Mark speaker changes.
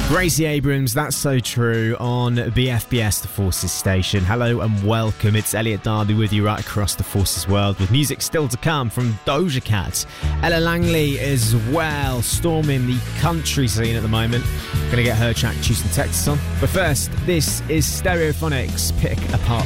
Speaker 1: Gracie Abrams, That's So True on BFBS, the Forces station. Hello and welcome. It's Elliot Darby with you right across the Forces world, with music still to come from Doja Cat. Ella Langley as well, storming the country scene at the moment. Gonna get her track Houston, Texas on. But first, this is Stereophonics, Pick Apart